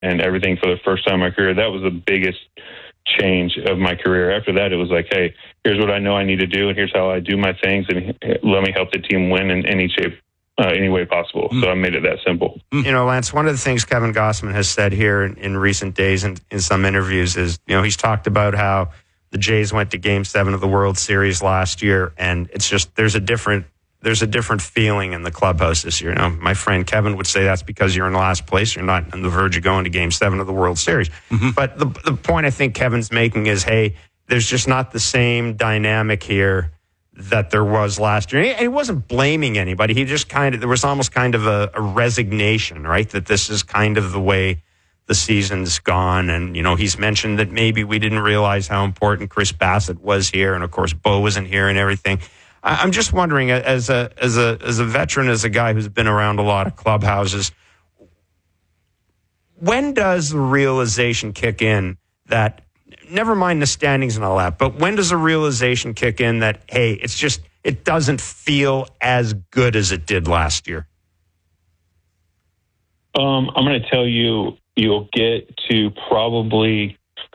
and everything for the first time in my career. That was the biggest change of my career. After that, it was like, hey, here's what I know I need to do, and here's how I do my things, and let me help the team win in any shape, any way possible. So I made it that simple. You know, Lance, one of the things Kevin Gossman has said here in recent days and in some interviews is, you know, he's talked about how the Jays went to Game 7 of the World Series last year, and it's just there's a different feeling in the clubhouse this year. You know, my friend Kevin would say that's because you're in last place. You're not on the verge of going to Game 7 of the World Series. But the point I think Kevin's making is, hey, there's just not the same dynamic here that there was last year. And he wasn't blaming anybody. He just there was almost kind of a resignation, right? That this is kind of the way the season's gone. And, you know, he's mentioned that maybe we didn't realize how important Chris Bassett was here. And of course, Bo wasn't here and everything. I'm just wondering, as a veteran, as a guy who's been around a lot of clubhouses, when does the realization kick in that, never mind the standings and all that, but when does the realization kick in that, hey, it doesn't feel as good as it did last year? I'm going to tell you, you'll get to probably,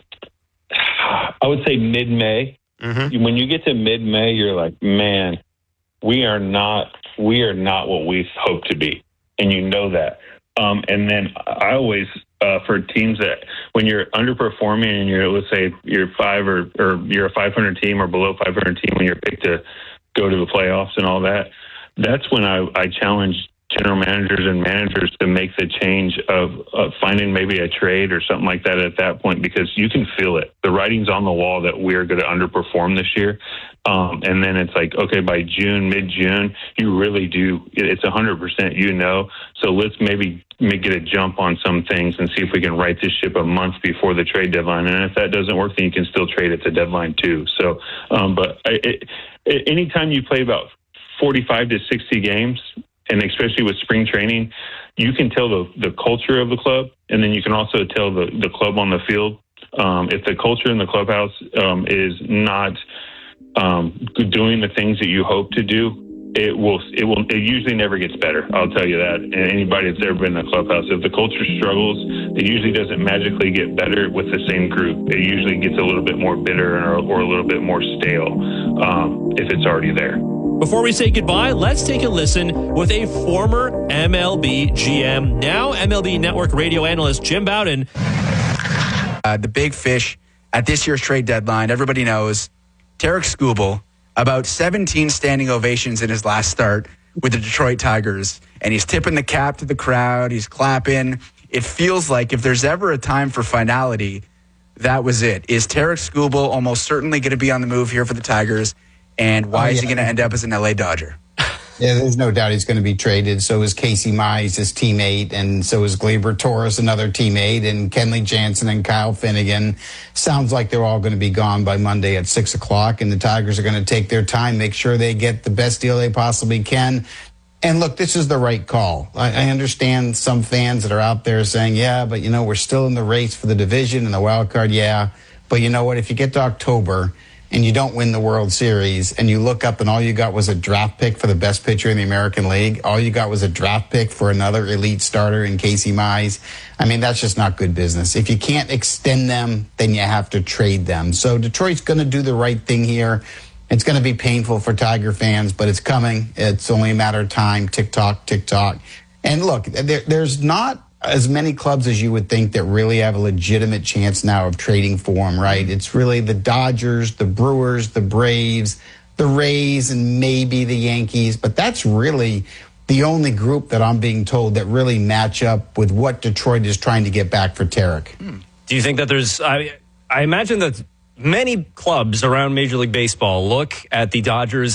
I would say mid-May. When you get to mid-May, you're like, man, we are not what we hope to be. And you know that. And then I always, for teams that when you're underperforming and let's say you're 5 or you're a 500 team or below 500 team when you're picked to go to the playoffs and all that, that's when I challenge general managers and managers to make the change of finding maybe a trade or something like that at that point, because you can feel it. The writing's on the wall that we're going to underperform this year. And then it's like, okay, by mid-June, you really do. It's 100%, you know. So let's maybe get a jump on some things and see if we can right this ship a month before the trade deadline. And if that doesn't work, then you can still trade at the deadline too. So, but anytime you play about 45 to 60 games, and especially with spring training, you can tell the culture of the club, and then you can also tell the club on the field. If the culture in the clubhouse is not doing the things that you hope to do, it usually never gets better. I'll tell you that. And anybody that's ever been in a clubhouse, if the culture struggles, it usually doesn't magically get better with the same group. It usually gets a little bit more bitter or a little bit more stale if it's already there. Before we say goodbye, let's take a listen with a former MLB GM, now MLB Network radio analyst, Jim Bowden. The big fish at this year's trade deadline, everybody knows, Tarik Skubal, about 17 standing ovations in his last start with the Detroit Tigers, and he's tipping the cap to the crowd, he's clapping. It feels like if there's ever a time for finality, that was it. Is Tarik Skubal almost certainly going to be on the move here for the Tigers? And why is he going to end up as an LA Dodger? Yeah, there's no doubt he's going to be traded. So is Casey Mize, his teammate, and so is Gleyber Torres, another teammate, and Kenley Jansen and Kyle Finnegan. Sounds like they're all going to be gone by Monday at 6 o'clock, and the Tigers are going to take their time, make sure they get the best deal they possibly can. And look, this is the right call. I understand some fans that are out there saying, yeah, but, you know, we're still in the race for the division and the wild card, yeah. But you know what? If you get to October and you don't win the World Series and you look up and all you got was a draft pick for the best pitcher in the American League, all you got was a draft pick for another elite starter in Casey Mize, I mean, that's just not good business. If you can't extend them, then you have to trade them. So Detroit's going to do the right thing here. It's going to be painful for Tiger fans, but it's coming. It's only a matter of time. Tick-tock, tick-tock. And look, there's not as many clubs as you would think that really have a legitimate chance now of trading for him, right? It's really the Dodgers, the Brewers, the Braves, the Rays, and maybe the Yankees. But that's really the only group that I'm being told that really match up with what Detroit is trying to get back for Tarik. Do you think that there's... I imagine that many clubs around Major League Baseball look at the Dodgers